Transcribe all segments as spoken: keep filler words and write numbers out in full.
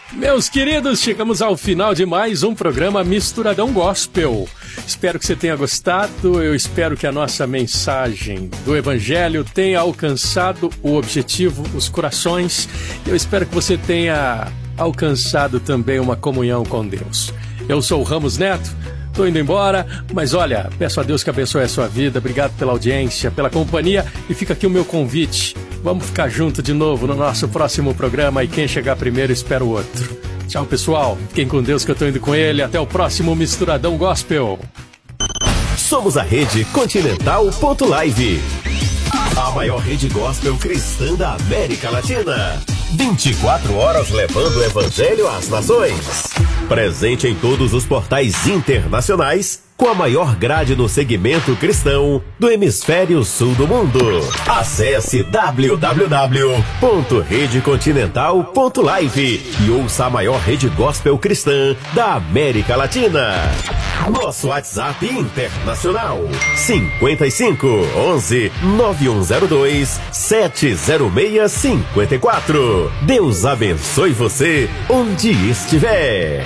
Meus queridos, chegamos ao final de mais um programa Misturadão Gospel. Espero que você tenha gostado, eu espero que a nossa mensagem do Evangelho tenha alcançado o objetivo, os corações. Eu espero que você tenha alcançado também uma comunhão com Deus. Eu sou o Ramos Neto, estou indo embora, mas olha, peço a Deus que abençoe a sua vida. Obrigado pela audiência, pela companhia, e fica aqui o meu convite. Vamos ficar junto de novo no nosso próximo programa, e quem chegar primeiro espera o outro. Tchau, pessoal. Fiquem com Deus que eu tô indo com ele. Até o próximo Misturadão Gospel. Somos a Rede Continental ponto live, a maior rede gospel cristã da América Latina. vinte e quatro horas levando o Evangelho às nações. Presente em todos os portais internacionais, com a maior grade no segmento cristão do hemisfério sul do mundo. Acesse w w w ponto rede continental ponto live e ouça a maior rede gospel cristã da América Latina. Nosso WhatsApp internacional cinquenta e cinco, onze, nove um zero dois, sete zero seis cinco quatro. Deus abençoe você onde estiver.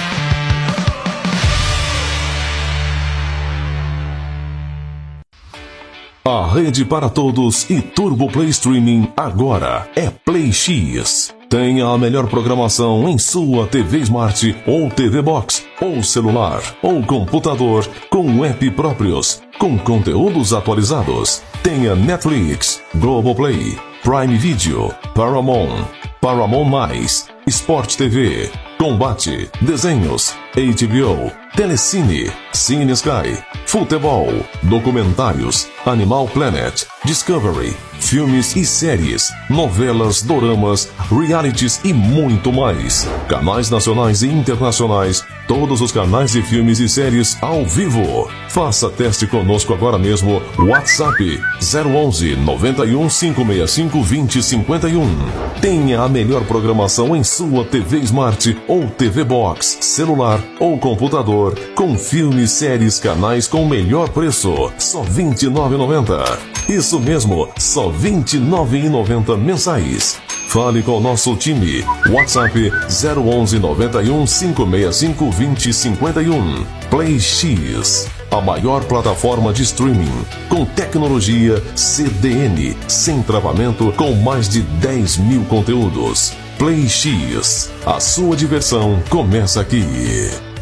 A rede para todos e Turbo Play Streaming agora é Play X. Tenha a melhor programação em sua T V Smart ou T V Box, ou celular, ou computador, com app próprios, com conteúdos atualizados. Tenha Netflix, Globoplay, Prime Video, Paramount, Paramount Mais, Sport T V, Combate, Desenhos, H B O, Telecine, Cine Sky, Futebol, Documentários, Animal Planet, Discovery, filmes e séries, novelas, doramas, realities e muito mais. Canais nacionais e internacionais, todos os canais de filmes e séries ao vivo. Faça teste conosco agora mesmo. WhatsApp zero onze, noventa e um, cinco seis cinco, vinte, cinquenta e um. Tenha a melhor programação em sua T V Smart ou T V Box, celular ou computador, com filmes, séries, canais com o melhor preço, só vinte e nove reais e noventa centavos. Isso mesmo, só vinte e nove reais e noventa centavos mensais. Fale com o nosso time. WhatsApp zero onze, noventa e um, cinco seis cinco, vinte, cinquenta e um. Play X, a maior plataforma de streaming, com tecnologia C D N, sem travamento, com mais de dez mil conteúdos. Play X, a sua diversão começa aqui.